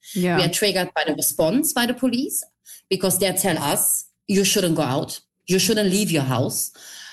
Yeah. We are triggered by the response by the police because they tell us, you shouldn't go out. You shouldn't leave your house.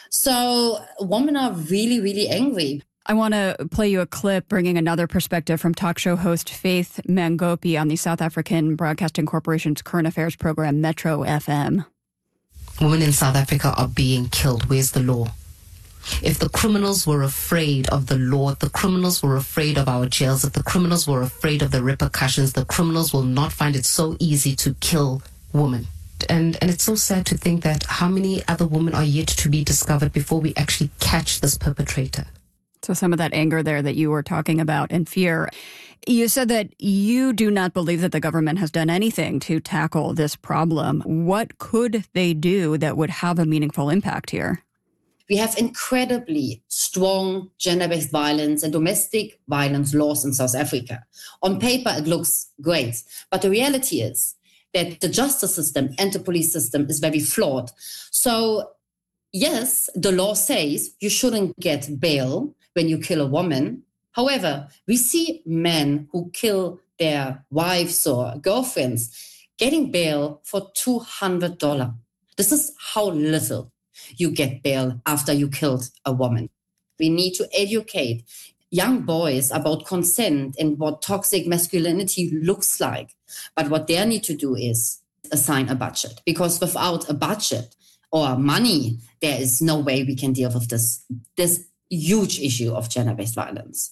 So women are really, really angry. I want to play you a clip bringing another perspective from talk show host Faith Mangopi on the South African Broadcasting Corporation's current affairs program, Metro FM. Women in South Africa are being killed. Where's the law? If the criminals were afraid of the law, if the criminals were afraid of our jails, if the criminals were afraid of the repercussions, the criminals will not find it so easy to kill women. And it's so sad to think that how many other women are yet to be discovered before we actually catch this perpetrator. So some of that anger there that you were talking about and fear. You said that you do not believe that the government has done anything to tackle this problem. What could they do that would have a meaningful impact here? We have incredibly strong gender-based violence and domestic violence laws in South Africa. On paper, it looks great. But the reality is that the justice system and the police system is very flawed. So, yes, the law says you shouldn't get bail when you kill a woman. However, we see men who kill their wives or girlfriends getting bail for $200. This is how little you get bail after you killed a woman. We need to educate young boys about consent and what toxic masculinity looks like. But what they need to do is assign a budget, because without a budget or money, there is no way we can deal with this huge issue of gender-based violence.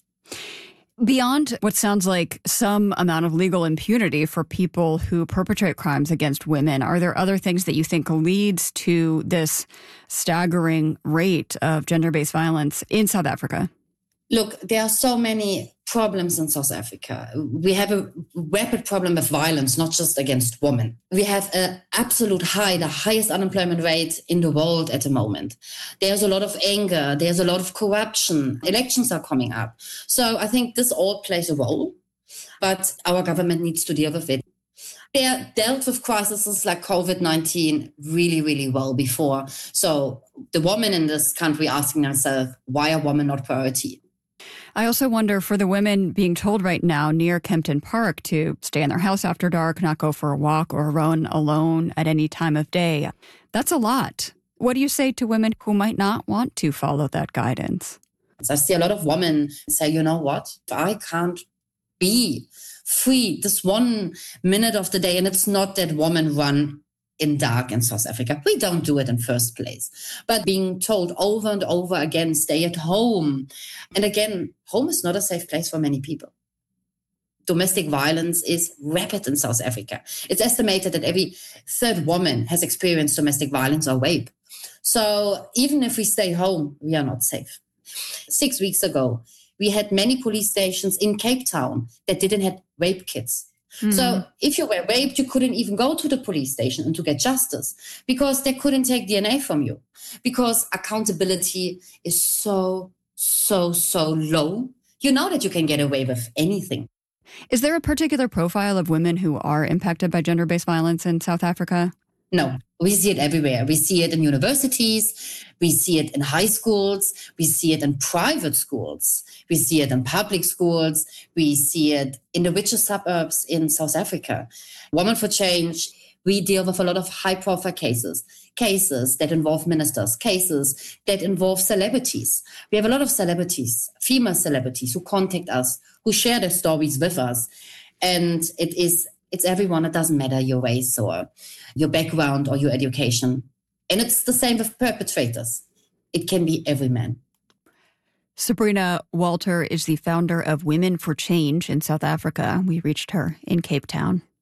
Beyond what sounds like some amount of legal impunity for people who perpetrate crimes against women, are there other things that you think leads to this staggering rate of gender-based violence in South Africa? Look, there are so many problems in South Africa. We have a rapid problem of violence, not just against women. We have an absolute high, the highest unemployment rate in the world at the moment. There's a lot of anger. There's a lot of corruption. Elections are coming up. So I think this all plays a role, but our government needs to deal with it. They dealt with crises like COVID-19 really, really well before. So the women in this country asking themselves, why are women not priority? I also wonder, for the women being told right now near Kempton Park to stay in their house after dark, not go for a walk or run alone at any time of day, that's a lot. What do you say to women who might not want to follow that guidance? I see a lot of women say, you know what, I can't be free this 1 minute of the day. And it's not that women run in dark in South Africa. We don't do it in first place. But being told over and over again, stay at home. And again, home is not a safe place for many people. Domestic violence is rapid in South Africa. It's estimated that every third woman has experienced domestic violence or rape. So even if we stay home, we are not safe. 6 weeks ago, we had many police stations in Cape Town that didn't have rape kits. Mm-hmm. So if you were raped, you couldn't even go to the police station and to get justice because they couldn't take DNA from you, because accountability is so low. You know that you can get away with anything. Is there a particular profile of women who are impacted by gender-based violence in South Africa? No, we see it everywhere. We see it in universities. We see it in high schools. We see it in private schools. We see it in public schools. We see it in the richest suburbs in South Africa. Women for Change, we deal with a lot of high-profile cases that involve ministers, cases that involve celebrities. We have a lot of celebrities, female celebrities, who contact us, who share their stories with us. And it's everyone. It doesn't matter your race or your background or your education. And it's the same with perpetrators. It can be every man. Sabrina Walter is the founder of Women for Change in South Africa. We reached her in Cape Town.